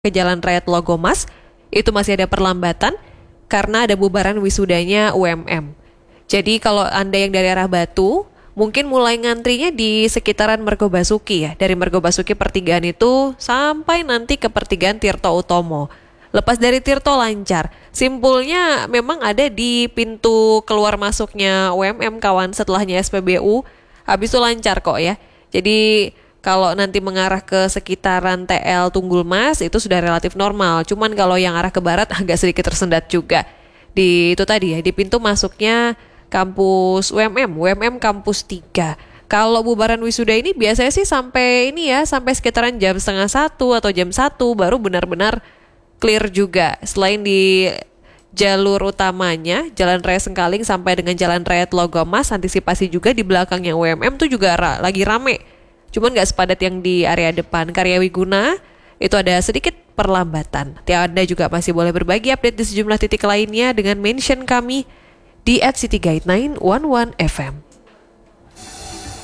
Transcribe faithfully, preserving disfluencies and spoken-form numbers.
ke Jalan Raya Tlogomas, itu masih ada perlambatan karena ada bubaran wisudanya U M M. Jadi kalau Anda yang dari arah Batu, mungkin mulai ngantrinya di sekitaran Mergo Basuki ya. Dari Mergo Basuki pertigaan itu sampai nanti ke pertigaan Tirto Utomo. Lepas dari Tirto lancar. Simpulnya memang ada di pintu keluar masuknya U M M kawan, setelahnya S P B U. Habis itu lancar kok ya. Jadi kalau nanti mengarah ke sekitaran T L Tunggul Mas itu sudah relatif normal. Cuman kalau yang arah ke barat agak sedikit tersendat juga. Di itu tadi ya, di pintu masuknya kampus U M M, U M M kampus tiga. Kalau bubaran wisuda ini biasanya sih sampai ini ya, sampai sekitaran jam setengah satu atau jam satu baru benar-benar clear juga. Selain di jalur utamanya, Jalan Raya Sengkaling sampai dengan Jalan Raya Tlogomas, antisipasi juga di belakangnya U M M tuh juga ra- lagi rame. Cuman nggak sepadat yang di area depan. Karyawiguna itu ada sedikit perlambatan. Nanti Anda juga masih boleh berbagi update di sejumlah titik lainnya dengan mention kami di at city guide sembilan satu satu F M.